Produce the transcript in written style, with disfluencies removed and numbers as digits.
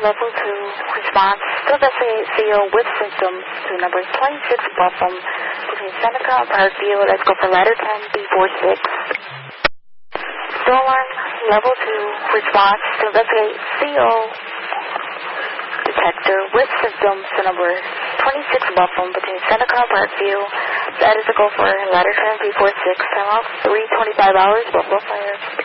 level 2, response to investigate CO with symptoms to number 26 Buffum between Seneca and Parkview. Let's go for ladder 10, B46. Stolen level 2, response to investigate CO detector with symptoms to number 26 Buffum between Seneca and Parkview. That is a go for ladder 10, B46. Time out, 3:25 hours, Buffalo Fire.